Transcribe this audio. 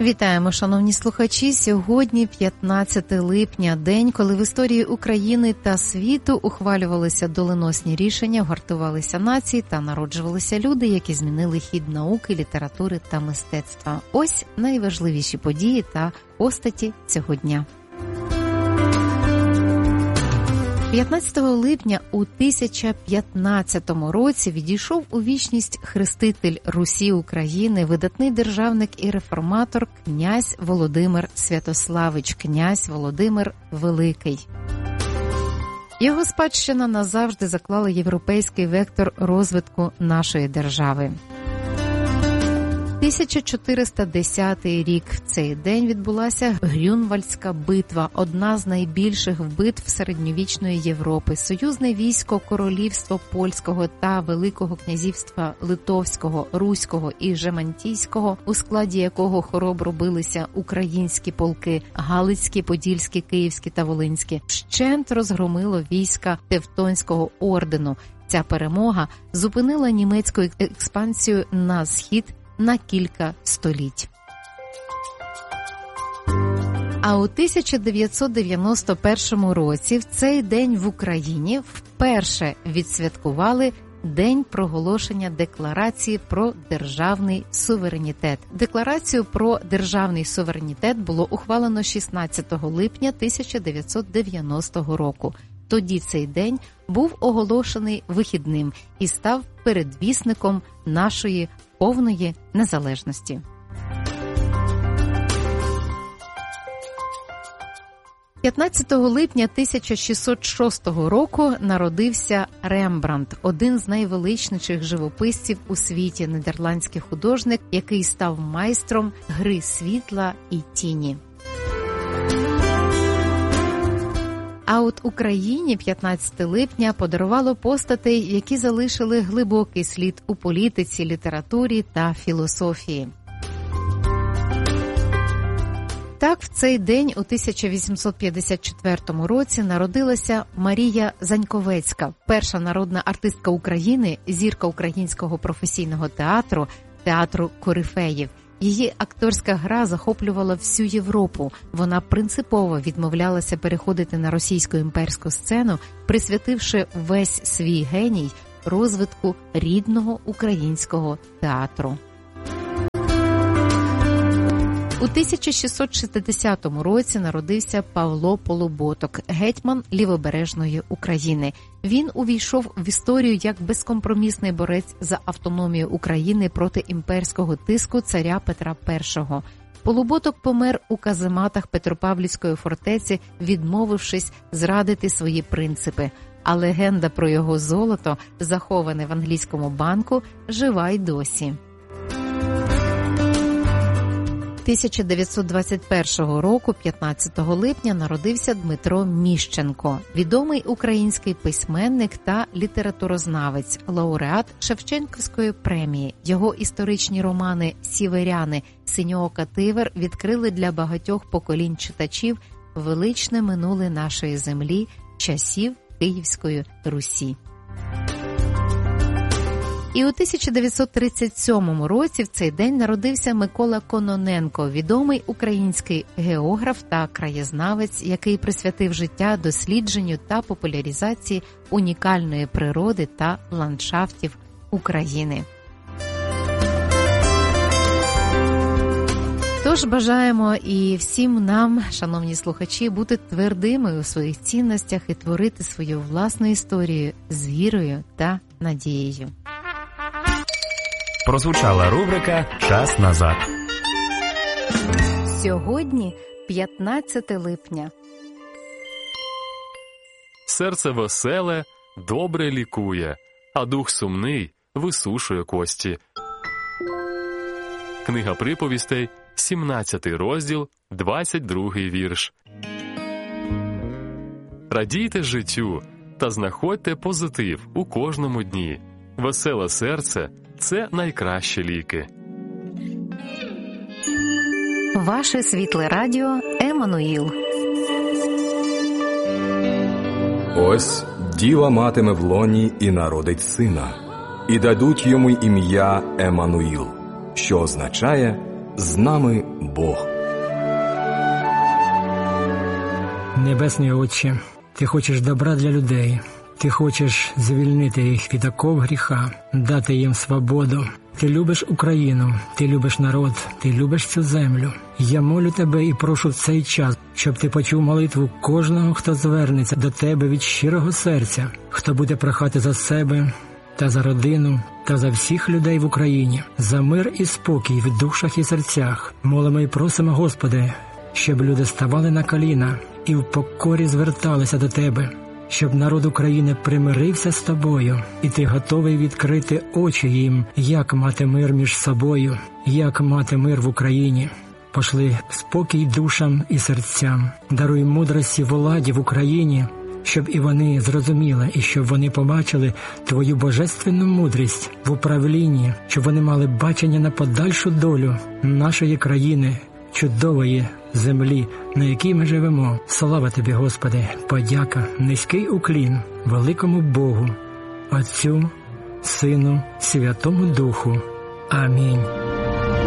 Вітаємо, шановні слухачі. Сьогодні 15 липня, день, коли в історії України та світу ухвалювалися доленосні рішення, гартувалися нації та народжувалися люди, які змінили хід науки, літератури та мистецтва. Ось найважливіші події та постаті цього дня. 15 липня у 1015 році відійшов у вічність хреститель Русі України, видатний державник і реформатор князь Володимир Святославич, князь Володимир Великий. Його спадщина назавжди заклала європейський вектор розвитку нашої держави. 1410 рік. В цей день відбулася Грюнвальдська битва, одна з найбільших битв середньовічної Європи. Союзне військо Королівства Польського та Великого князівства Литовського, Руського і Жемантійського, у складі якого хоробро билися українські полки – Галицькі, Подільські, Київські та Волинські, вщент розгромило війська Тевтонського ордену. Ця перемога зупинила німецьку експансію на схід на кілька століть. А у 1991 році в цей день в Україні вперше відсвяткували День проголошення Декларації про державний суверенітет. Декларацію про державний суверенітет було ухвалено 16 липня 1990 року. Тоді цей день був оголошений вихідним і став передвісником нашої повної незалежності. 15 липня 1606 року народився Рембрандт, один з найвеличніших живописців у світі, нідерландський художник, який став майстром гри світла і тіні. А от Україні 15 липня подарувало постатей, які залишили глибокий слід у політиці, літературі та філософії. Так, в цей день у 1854 році народилася Марія Заньковецька, перша народна артистка України, зірка українського професійного театру, театру корифеїв. Її акторська гра захоплювала всю Європу. Вона принципово відмовлялася переходити на російську імперську сцену, присвятивши весь свій геній розвитку рідного українського театру. У 1660 році народився Павло Полуботок, гетьман Лівобережної України. Він увійшов в історію як безкомпромісний борець за автономію України проти імперського тиску царя Петра І. Полуботок помер у казематах Петропавлівської фортеці, відмовившись зрадити свої принципи. А легенда про його золото, заховане в англійському банку, жива й досі. 1921 року, 15 липня, народився Дмитро Міщенко, відомий український письменник та літературознавець, лауреат Шевченківської премії. Його історичні романи «Сіверяни», «Синьоока Тивер» відкрили для багатьох поколінь читачів величне минуле нашої землі, часів Київської Русі. І у 1937 році в цей день народився Микола Кононенко, відомий український географ та краєзнавець, який присвятив життя дослідженню та популяризації унікальної природи та ландшафтів України. Тож бажаємо і всім нам, шановні слухачі, бути твердими у своїх цінностях і творити свою власну історію з вірою та надією. Прозвучала рубрика «Час назад». Сьогодні 15 липня. Серце веселе добре лікує, а дух сумний висушує кості. Книга приповістей, 17 розділ, 22 вірш. Радійте життю та знаходьте позитив у кожному дні. Веселе серце – це найкращі ліки. Ваше світле радіо Еммануїл. Ось діва матиме в лоні і народить сина, і дадуть йому ім'я Еммануїл, що означає З нами Бог. Небесний Отче, Ти хочеш добра для людей. Ти хочеш звільнити їх від оков гріха, дати їм свободу. Ти любиш Україну, ти любиш народ, ти любиш цю землю. Я молю тебе і прошу в цей час, щоб ти почув молитву кожного, хто звернеться до тебе від щирого серця, хто буде прохати за себе та за родину, та за всіх людей в Україні, за мир і спокій в душах і серцях. Молимо і просимо, Господи, щоб люди ставали на коліна і в покорі зверталися до Тебе, щоб народ України примирився з Тобою, і Ти готовий відкрити очі їм, як мати мир між собою, як мати мир в Україні. Пошли спокій душам і серцям, даруй мудрості владі в Україні, щоб і вони зрозуміли, і щоб вони побачили Твою божественну мудрість в управлінні, щоб вони мали бачення на подальшу долю нашої країни, чудової землі, на якій ми живемо. Слава Тобі, Господи, подяка, низький уклін великому Богу, Отцю, Сину, Святому Духу. Амінь.